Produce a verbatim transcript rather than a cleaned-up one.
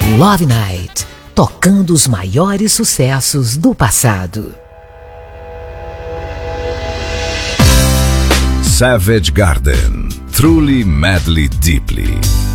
Love Night, tocando os maiores sucessos do passado. Savage Garden, Truly Madly Deeply.